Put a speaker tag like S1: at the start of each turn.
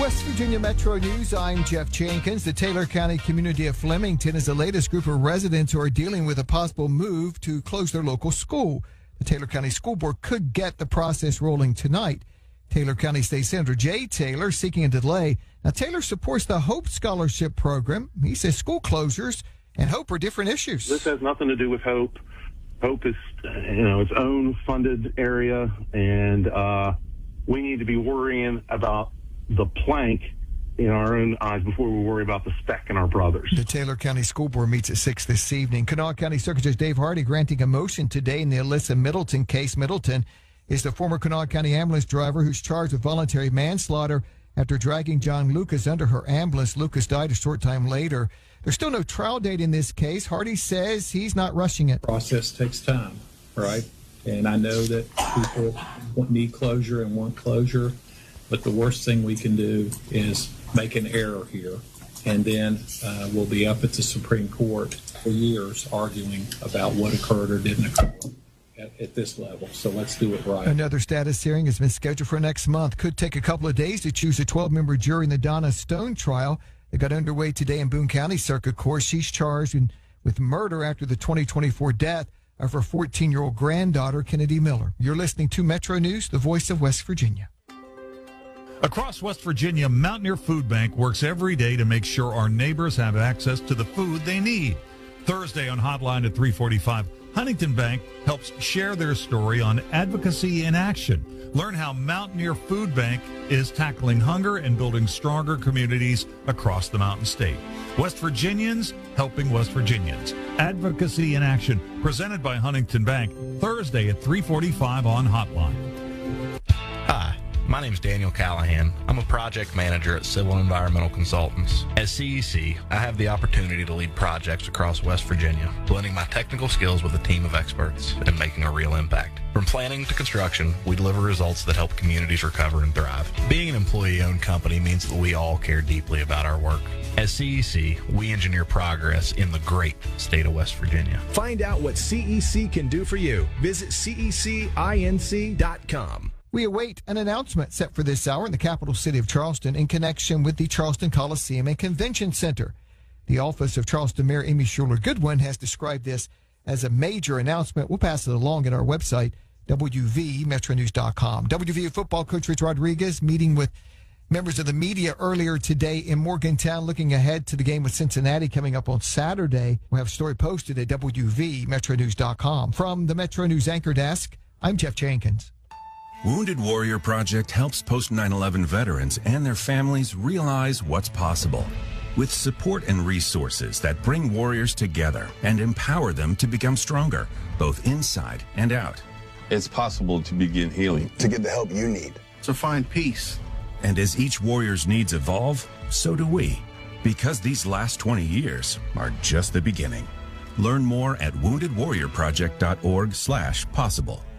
S1: West Virginia Metro News, I'm Jeff Jenkins. The Taylor County community of Flemington is the latest group of residents who are dealing with a possible move to close their local school. The Taylor County School Board could get the process rolling tonight. Taylor County State Senator Jay Taylor seeking a delay. Now, Taylor supports the Hope Scholarship Program. He says school closures and hope are different issues.
S2: This has nothing to do with Hope. Hope is, its own funded area, and we need to be worrying about the plank in our own eyes before we worry about the speck in our brothers.
S1: The Taylor County School Board meets at 6 this evening. Kanawha County Circuit Judge Dave Hardy granting a motion today in the Alyssa Middleton case. Middleton is the former Kanawha County ambulance driver who's charged with voluntary manslaughter after dragging John Lucas under her ambulance. Lucas died a short time later. There's still no trial date in this case. Hardy says he's not rushing it.
S3: Process takes time, right? And I know that people need closure and want closure, but the worst thing we can do is make an error here. And then we'll be up at the Supreme Court for years arguing about what occurred or didn't occur at this level. So let's do it right.
S1: Another status hearing has been scheduled for next month. Could take a couple of days to choose a 12-member jury in the Donna Stone trial that got underway today in Boone County Circuit Court. She's charged with murder after the 2024 death of her 14-year-old granddaughter, Kennedy Miller. You're listening to Metro News, the voice of West Virginia.
S4: Across West Virginia, Mountaineer Food Bank works every day to make sure our neighbors have access to the food they need. Thursday on Hotline at 3:45, Huntington Bank helps share their story on advocacy in action. Learn how Mountaineer Food Bank is tackling hunger and building stronger communities across the Mountain State. West Virginians helping West Virginians. Advocacy in Action, presented by Huntington Bank, Thursday at 3:45 on Hotline.
S5: Hi. My name is Daniel Callahan. I'm a project manager at Civil and Environmental Consultants. At CEC, I have the opportunity to lead projects across West Virginia, blending my technical skills with a team of experts and making a real impact. From planning to construction, we deliver results that help communities recover and thrive. Being an employee-owned company means that we all care deeply about our work. At CEC, we engineer progress in the great state of West Virginia.
S6: Find out what CEC can do for you. Visit cecinc.com.
S1: We await an announcement set for this hour in the capital city of Charleston in connection with the Charleston Coliseum and Convention Center. The office of Charleston Mayor Amy Schuler Goodwin has described this as a major announcement. We'll pass it along at our website, WVMetroNews.com. WVU football coach Rich Rodriguez meeting with members of the media earlier today in Morgantown, looking ahead to the game with Cincinnati coming up on Saturday. We'll have a story posted at WVMetroNews.com. From the Metro News Anchor Desk, I'm Jeff Jenkins.
S7: Wounded Warrior Project helps post-9/11 veterans and their families realize what's possible. With support and resources that bring warriors together and empower them to become stronger, both inside and out.
S8: It's possible to begin healing.
S9: To get the help you need.
S8: To find peace.
S7: And as each warrior's needs evolve, so do we. Because these last 20 years are just the beginning. Learn more at woundedwarriorproject.org/possible.